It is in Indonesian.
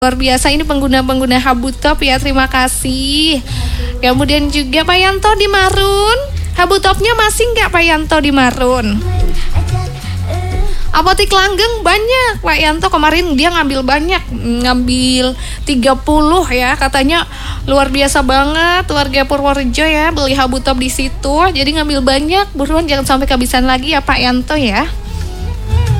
Luar biasa ini pengguna-pengguna Habutop ya, terima kasih. Kemudian juga Pak Yanto di Marun, Habutopnya masih nggak Pak Yanto di Marun? Apotik Langgeng banyak Pak Yanto, kemarin dia ngambil banyak, ngambil 30 ya, katanya luar biasa banget warga Purworejo ya beli Habutop di situ, jadi ngambil banyak, buruan jangan sampai kehabisan lagi ya Pak Yanto ya.